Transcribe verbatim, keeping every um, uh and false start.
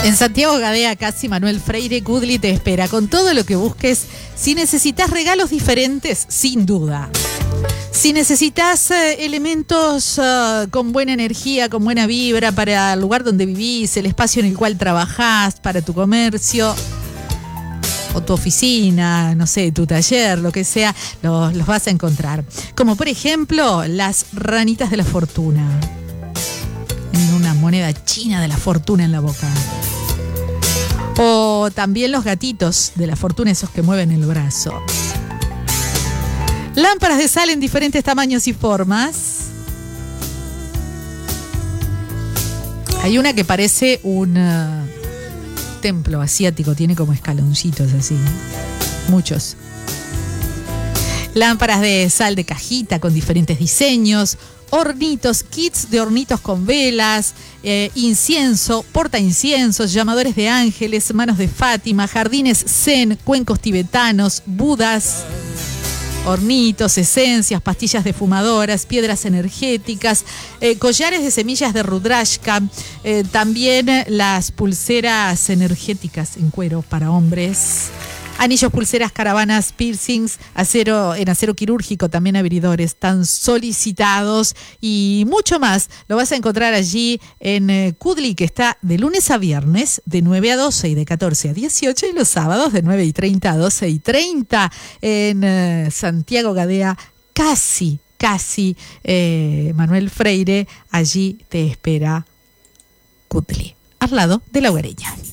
En Santiago Gadea, casi Manuel Freire, Kudli te espera con todo lo que busques. Si necesitas regalos diferentes, sin duda. Si necesitas eh, elementos uh, con buena energía, con buena vibra para el lugar donde vivís, el espacio en el cual trabajás, para tu comercio o tu oficina, no sé, tu taller, lo que sea, los, los vas a encontrar. Como por ejemplo, las ranitas de la fortuna. En una moneda china de la fortuna en la boca. O también los gatitos de la fortuna, esos que mueven el brazo. Lámparas de sal en diferentes tamaños y formas. Hay una que parece un uh, templo asiático, tiene como escaloncitos así. Muchos. Lámparas de sal de cajita con diferentes diseños. Hornitos, kits de hornitos con velas, eh, incienso, porta inciensos, llamadores de ángeles, manos de Fátima, jardines zen, cuencos tibetanos, budas, hornitos, esencias, pastillas defumadoras, piedras energéticas, eh, collares de semillas de rudrashka, eh, también las pulseras energéticas en cuero para hombres. Anillos, pulseras, caravanas, piercings, acero en acero quirúrgico, también abridores tan solicitados y mucho más. Lo vas a encontrar allí en eh, Kudli, que está de lunes a viernes de nueve a doce y de catorce a dieciocho, y los sábados de nueve y treinta a doce y treinta en eh, Santiago Gadea, casi, casi eh, Manuel Freire. Allí te espera Kudli, al lado de la Hogareña.